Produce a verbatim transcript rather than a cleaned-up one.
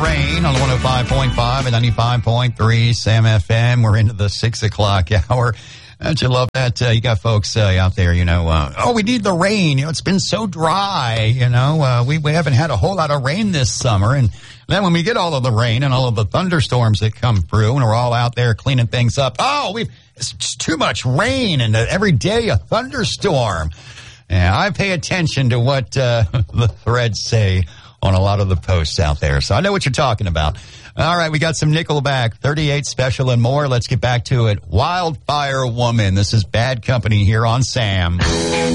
Rain on one oh five point five and ninety-five point three Sam F M. We're into the six o'clock hour. Don't you love that? Uh, you got folks uh, out there, you know, uh, oh, we need the rain. You know, it's been so dry, you know. Uh, we, we haven't had a whole lot of rain this summer. And then when we get all of the rain and all of the thunderstorms that come through and we're all out there cleaning things up, oh, we've it's just too much rain and uh, every day a thunderstorm. Yeah, I pay attention to what uh, the threads say on a lot of the posts out there. So I know what you're talking about. All right, we got some Nickelback, thirty-eight Special and more. Let's get back to it. Wildfire Woman. This is Bad Company here on Sam.